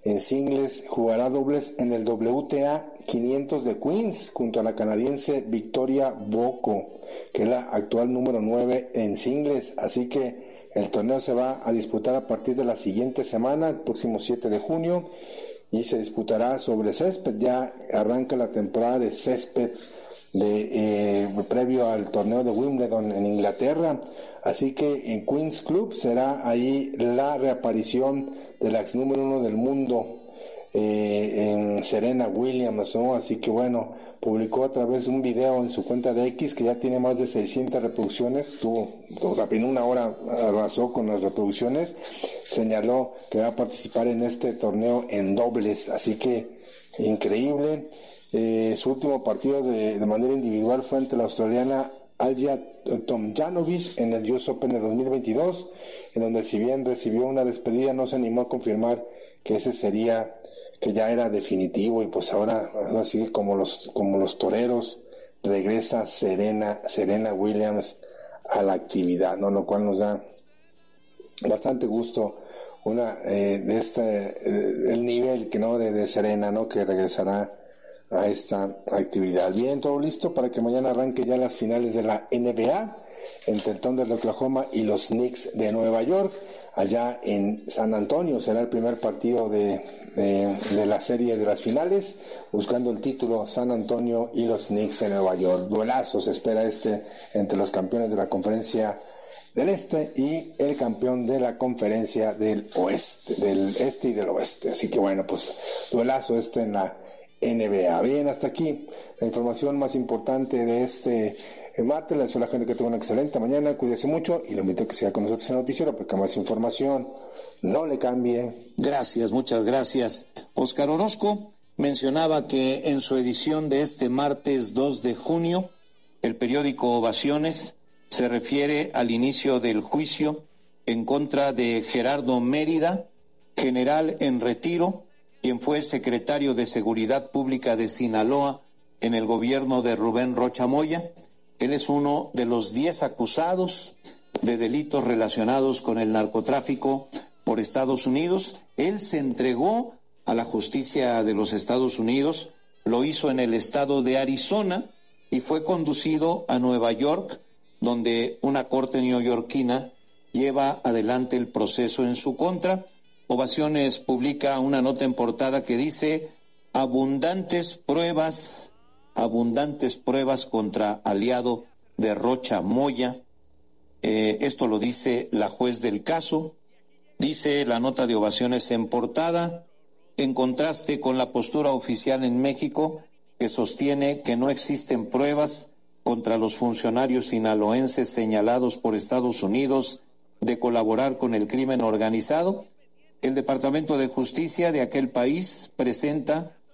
En singles jugará dobles en el WTA 500 de Queens junto a la canadiense Victoria Bocco, que es la actual número 9 en singles. Así que el torneo se va a disputar a partir de la siguiente semana, el próximo 7 de junio, y se disputará sobre césped. Ya arranca la temporada de césped previo al torneo de Wimbledon en Inglaterra. Así que en Queens Club será ahí la reaparición de la ex número 1 del mundo, en Serena Williams, ¿no? Así que bueno, publicó a través de un video en su cuenta de X, que ya tiene más de 600 reproducciones, en una hora arrasó con las reproducciones, señaló que va a participar en este torneo en dobles, así que increíble. Su último partido de manera individual fue ante la australiana Alja Tomljanovic en el US Open de 2022, en donde si bien recibió una despedida, no se animó a confirmar que que ya era definitivo, y pues ahora sigue como los toreros, regresa Serena Williams a la actividad, ¿no? Lo cual nos da bastante gusto, el nivel de Serena, ¿no? Que regresará a esta actividad. Bien, todo listo para que mañana arranque ya las finales de la NBA entre el Thunder de Oklahoma y los Knicks de Nueva York, allá en San Antonio. Será el primer partido de la serie de las finales, buscando el título San Antonio y los Knicks de Nueva York. Duelazo se espera entre los campeones de la conferencia del este y el campeón de la conferencia del este y del oeste. Así que bueno, pues duelazo en la NBA. Bien, hasta aquí la información más importante de este martes. Le deseo a la gente que tenga una excelente mañana, cuídese mucho y lo invito a que siga con nosotros en el noticiero, porque más información, no le cambie. Gracias, muchas gracias. Óscar Orozco mencionaba que en su edición de este martes 2 de junio, el periódico Ovaciones se refiere al inicio del juicio en contra de Gerardo Mérida, general en retiro, quien fue secretario de Seguridad Pública de Sinaloa en el gobierno de Rubén Rocha Moya. Él es uno de los 10 acusados de delitos relacionados con el narcotráfico por Estados Unidos. Él se entregó a la justicia de los Estados Unidos, lo hizo en el estado de Arizona y fue conducido a Nueva York, donde una corte neoyorquina lleva adelante el proceso en su contra. Ovaciones publica una nota en portada que dice: abundantes pruebas contra aliado de Rocha Moya. Esto lo dice la juez del caso. Dice la nota de Ovaciones en portada: en contraste con la postura oficial en México, que sostiene que no existen pruebas contra los funcionarios sinaloenses señalados por Estados Unidos de colaborar con el crimen organizado, el Departamento de Justicia de aquel país presenta